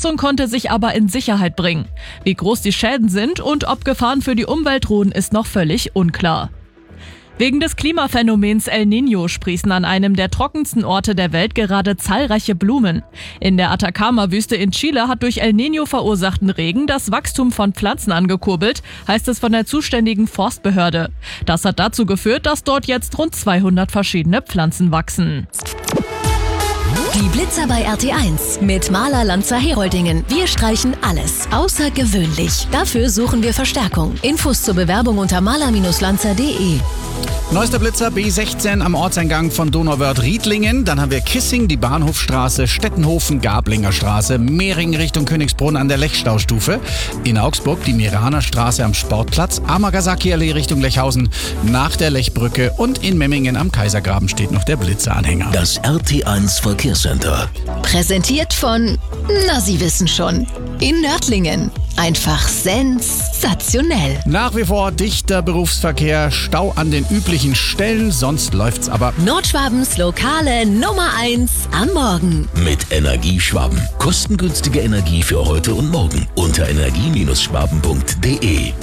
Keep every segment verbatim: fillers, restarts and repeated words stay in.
Nutzung konnte sich aber in Sicherheit bringen. Wie groß die Schäden sind und ob Gefahren für die Umwelt drohen, ist noch völlig unklar. Wegen des Klimaphänomens El Niño sprießen an einem der trockensten Orte der Welt gerade zahlreiche Blumen. In der Atacama-Wüste in Chile hat durch El Niño verursachten Regen das Wachstum von Pflanzen angekurbelt, heißt es von der zuständigen Forstbehörde. Das hat dazu geführt, dass dort jetzt rund zweihundert verschiedene Pflanzen wachsen. Die Blitzer bei R T eins mit Maler Lanzer Heroldingen. Wir streichen alles außergewöhnlich. Dafür suchen wir Verstärkung. Infos zur Bewerbung unter maler Lanzer punkt de. Neuester Blitzer B sechzehn am Ortseingang von Donauwörth-Riedlingen. Dann haben wir Kissing, die Bahnhofstraße, Stettenhofen, Gablinger Straße, Mehringen Richtung Königsbrunn an der Lechstaustufe. In Augsburg die Miraner Straße am Sportplatz, Amagasaki-Allee Richtung Lechhausen, nach der Lechbrücke und in Memmingen am Kaisergraben steht noch der Blitzeranhänger. Das R T eins Verkehrscenter. Präsentiert von, na Sie wissen schon, in Nördlingen. Einfach sensationell. Nach wie vor dichter Berufsverkehr, Stau an den üblichen Stellen, sonst läuft's aber. Nordschwabens lokale Nummer eins am Morgen. Mit Energieschwaben. Kostengünstige Energie für heute und morgen. Unter energie schwaben punkt de.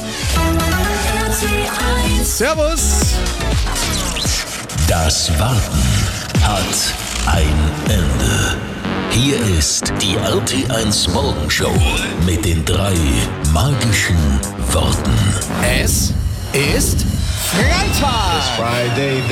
Servus! Das Warten hat ein Ende. Hier ist die R T eins Morgenshow mit den drei magischen Worten. Es ist Freitag!